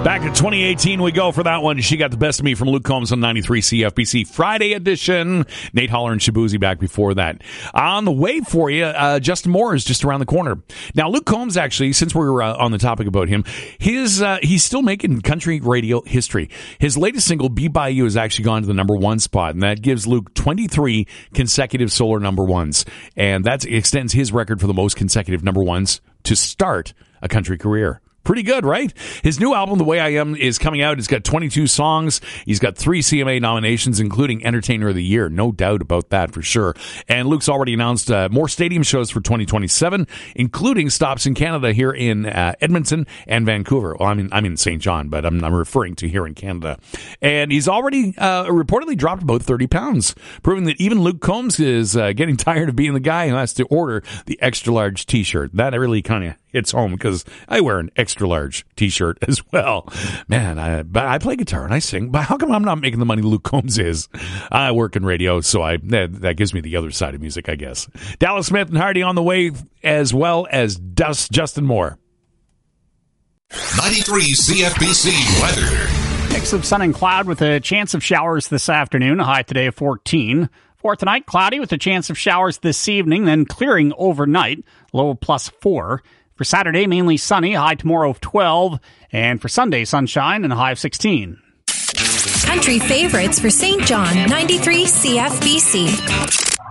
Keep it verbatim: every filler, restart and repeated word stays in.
Back to twenty eighteen we go for that one. She Got the Best of Me from Luke Combs on ninety-three C F B C. Friday edition. Nate Holler and Shabuzi back before that. On the way for you, uh, Justin Moore is just around the corner. Now, Luke Combs, actually, since we're uh, on the topic about him, his uh, he's still making country radio history. His latest single, Be By You, has actually gone to the number one spot, and that gives Luke twenty-three consecutive solar number ones. And that extends his record for the most consecutive number ones to start a country career. Pretty good, right? His new album, The Way I Am, is coming out. It's got twenty-two songs. He's got three C M A nominations, including Entertainer of the Year. No doubt about that for sure. And Luke's already announced uh, more stadium shows for twenty twenty-seven, including stops in Canada here in uh, Edmonton and Vancouver. Well, I mean, I'm in Saint John, but I'm, I'm referring to here in Canada. And he's already uh, reportedly dropped about thirty pounds, proving that even Luke Combs is uh, getting tired of being the guy who has to order the extra large t-shirt. That really kind of hits home because I wear an extra large t-shirt as well. Man, I, but I play guitar and I sing, but how come I'm not making the money Luke Combs is? I work in radio, so I that, that gives me the other side of music, I guess. Dallas Smith and Hardy on the way, as well as Dust, Justin Moore. ninety-three C F B C weather. Mix of sun and cloud with a chance of showers this afternoon, a high today of fourteen. For tonight, cloudy with a chance of showers this evening, then clearing overnight, low plus four. For Saturday, mainly sunny, a high tomorrow of twelve. And for Sunday, sunshine and a high of sixteen. Country favorites for Saint John, ninety-three C F B C.